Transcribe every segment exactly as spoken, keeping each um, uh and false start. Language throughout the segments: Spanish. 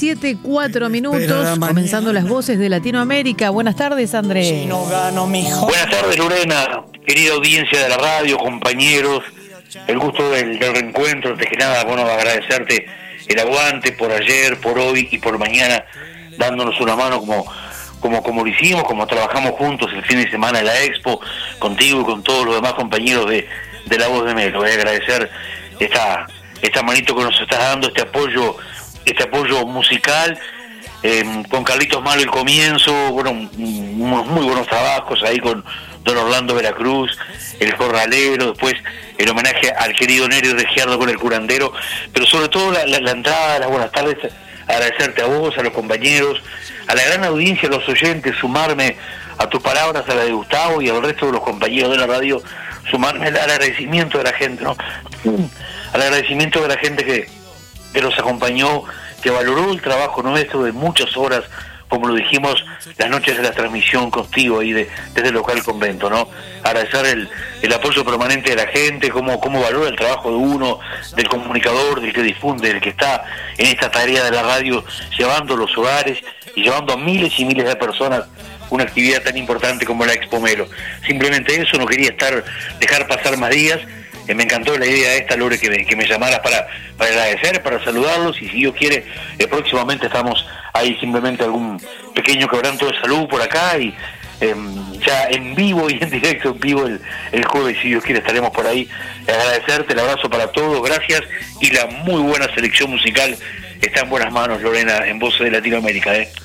diecisiete, cuatro minutos, comenzando las voces de Latinoamérica. Buenas tardes, Andrés. Buenas tardes, Lorena, querida audiencia de la radio, compañeros. El gusto del, del reencuentro. Antes que nada, bueno, agradecerte el aguante por ayer, por hoy y por mañana, dándonos una mano como, como, como lo hicimos, como trabajamos juntos el fin de semana en la Expo, contigo y con todos los demás compañeros de, de La Voz de Melo. Voy a agradecer esta, esta manito que nos estás dando, este apoyo, este apoyo musical. Eh, con Carlitos Malo el comienzo, bueno, unos muy buenos trabajos ahí con Don Orlando Veracruz, el Jornalero, después el homenaje al querido Nerio Regiardo con el curandero, pero sobre todo la, la, la entrada, las buenas tardes, agradecerte a vos, a los compañeros, a la gran audiencia, a los oyentes, sumarme a tus palabras, a la de Gustavo y al resto de los compañeros de la radio, sumarme al agradecimiento de la gente, ¿no? Al agradecimiento de la gente que, que nos acompañó, que valoró el trabajo nuestro de muchas horas, como lo dijimos, las noches de la transmisión contigo ahí de, desde el local convento, ¿no? Agradecer el, el apoyo permanente de la gente, cómo, cómo valora el trabajo de uno, del comunicador, del que difunde, del que está en esta tarea de la radio, llevando los hogares y llevando a miles y miles de personas una actividad tan importante como la Expo Melo. Simplemente eso, no quería estar dejar pasar más días. Eh, me encantó la idea esta, Lore, que me, que me llamaras para, para agradecer, para saludarlos, y si Dios quiere, eh, próximamente estamos ahí, simplemente algún pequeño quebranto de salud por acá, y eh, ya en vivo y en directo, en vivo el, el jueves, si Dios quiere, estaremos por ahí. Eh, agradecerte, el abrazo para todos, gracias, y la muy buena selección musical está en buenas manos, Lorena, en Voces de Latinoamérica, ¿eh?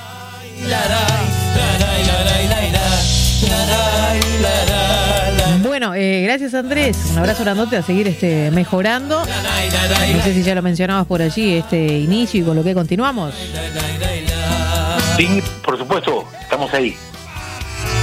Bueno, eh, gracias, Andrés. Un abrazo grandote, a seguir este, mejorando. No sé si ya lo mencionabas por allí, este inicio, y con lo que continuamos. Sí, por supuesto, estamos ahí.